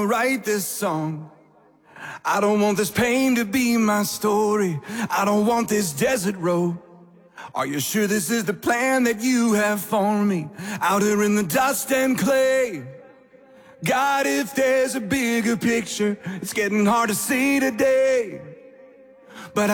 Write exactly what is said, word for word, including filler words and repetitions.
Write this song. I don't want this pain to be my story. I don't want this desert road. Are you sure this is the plan that you have for me? Out here in the dust and clay. God, if there's a bigger picture, it's getting hard to see today.